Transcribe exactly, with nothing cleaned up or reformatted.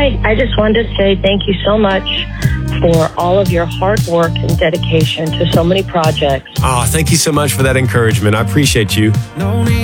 I, I just wanted to say thank you so much for all of your hard work and dedication to so many projects. Oh, thank you so much for that encouragement. I appreciate you. No need